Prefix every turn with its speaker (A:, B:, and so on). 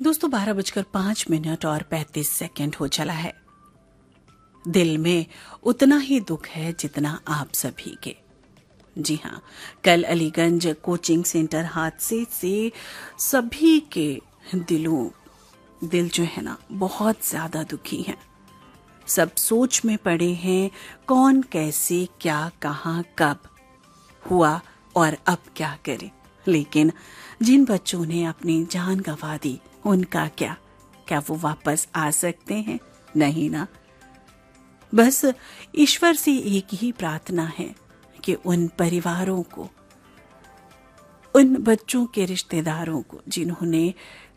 A: दोस्तों 12:05 और 35 सेकंड हो चला है। दिल में उतना ही दुख है जितना आप सभी के। जी हाँ, कल अलीगंज कोचिंग सेंटर हादसे से सभी के दिल जो है ना बहुत ज्यादा दुखी हैं। सब सोच में पड़े हैं कौन कैसे क्या कहां कब हुआ और अब क्या करे। लेकिन जिन बच्चों ने अपनी जान गंवा दी उनका क्या वो वापस आ सकते हैं? नहीं ना। बस ईश्वर से एक ही प्रार्थना है कि उन परिवारों को, उन बच्चों के रिश्तेदारों को जिन्होंने